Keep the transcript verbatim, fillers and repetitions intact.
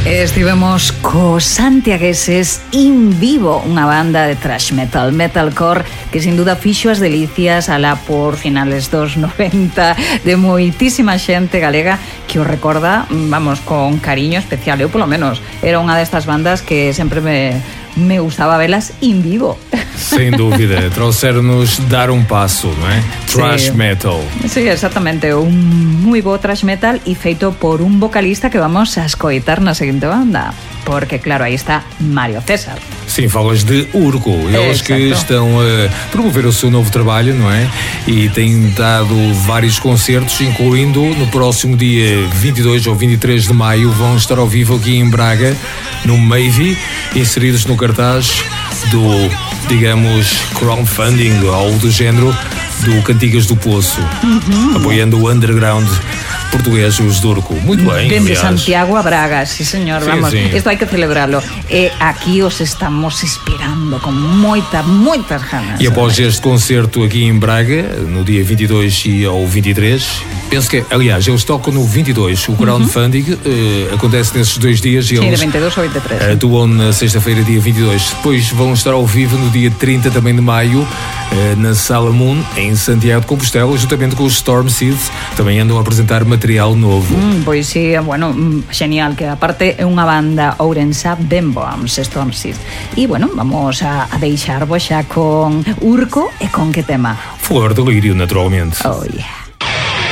Estivemos co santiagueses In Vivo, unha banda de thrash metal, metalcore, que sin duda fixo as delicias alá por finales dos noventa de moitísima xente galega que o recorda, vamos, con cariño especial. Eu, polo menos, era unha destas bandas que sempre me, me gustaba velas in vivo. Sem dúvida, trouxeram-nos Dar um Passo, não é? Thrash sí. metal. Sí, exactamente, un moi bo thrash metal e feito por un vocalista que vamos a escoitar na seguinte banda, porque claro, aí está Mário César. Sim, falas de Urco, eles que estão a promover o seu novo trabalho, não é? E têm dado vários concertos, incluindo no próximo dia vinte e dois ou vinte e três de maio, vão estar ao vivo aqui em Braga, no Maybe, inseridos no cartaz do, digamos, crowdfunding, ou do género, do Cantigas do Poço, uhum. apoiando o underground portugués, os Durco. Muito bem, de Santiago a Braga, sí señor, sí, vamos, sí. Esto hai que celebrarlo. E aquí os estamos esperando con moita, moitas ganas. E após este concerto aqui em Braga, no dia vinte e dois e ao vinte e três, penso que, aliás, eles tocam no vinte e dois, o crowdfunding uhum. uh, acontece nesses dois dias e sim, eles de vinte e dois ao vinte e três. atuam na sexta-feira, dia vinte e dois. Depois vão estar ao vivo no dia trinta também de maio, uh, na Sala Moon, em Santiago de Compostela, juntamente com os Storm Seeds, também andam a apresentar material novo. Mm, pois sí, bueno, genial, que aparte é unha banda ourensá ben boa, Storm Seeds. E bueno, vamos a, a deixarvos xa con Urco e con que tema? Flor de Lírio, naturalmente. Oh yeah.